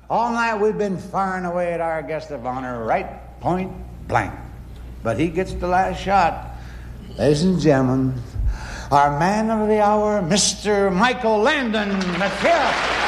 All night we've been firing away at our guest of honor, right point blank. But he gets the last shot. Ladies and gentlemen, our man of the hour, Mr. Michael Landon. Let's hear it.